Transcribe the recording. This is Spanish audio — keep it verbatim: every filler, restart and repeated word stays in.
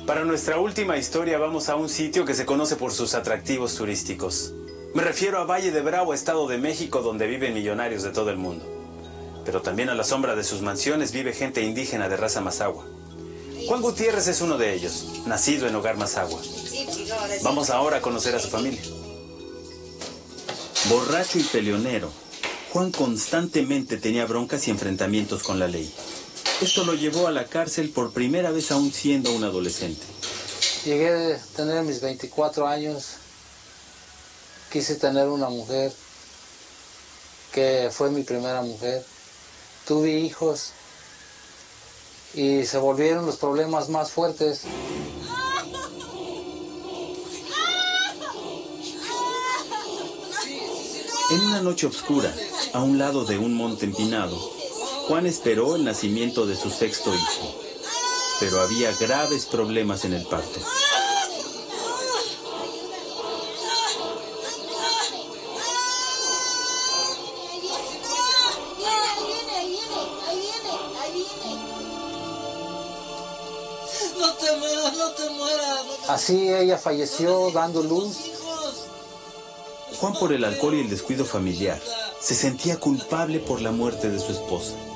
Para nuestra última historia vamos a un sitio que se conoce por sus atractivos turísticos. Me refiero a Valle de Bravo, Estado de México, donde viven millonarios de todo el mundo. Pero también a la sombra de sus mansiones vive gente indígena de raza mazahua. Juan Gutiérrez es uno de ellos, nacido en hogar mazahua. Vamos ahora a conocer a su familia. Borracho y peleonero, Juan constantemente tenía broncas y enfrentamientos con la ley. Esto lo llevó a la cárcel por primera vez aún siendo un adolescente. Llegué a tener mis veinticuatro años, quise tener una mujer, que fue mi primera mujer. Tuve hijos y se volvieron los problemas más fuertes. En una noche oscura, a un lado de un monte empinado, Juan esperó el nacimiento de su sexto hijo, pero había graves problemas en el parto. No te mueras, no te mueras. Así ella falleció dando luz. Juan, por el alcohol y el descuido familiar, se sentía culpable por la muerte de su esposa.